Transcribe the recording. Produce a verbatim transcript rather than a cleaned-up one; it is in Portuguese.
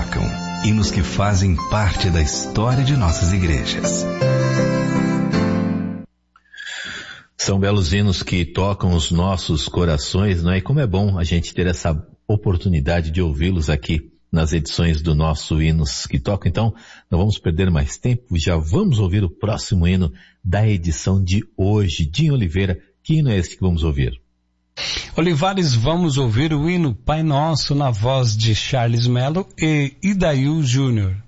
tocam, hinos que fazem parte da história de nossas igrejas. São belos hinos que tocam os nossos corações, não é? E como é bom a gente ter essa oportunidade de ouvi-los aqui nas edições do nosso Hinos que Tocam. Então, não vamos perder mais tempo, já vamos ouvir o próximo hino da edição de hoje. Dinho Oliveira, que hino é esse que vamos ouvir? Olivares, vamos ouvir o hino Pai Nosso na voz de Charles Mello e Idail Júnior.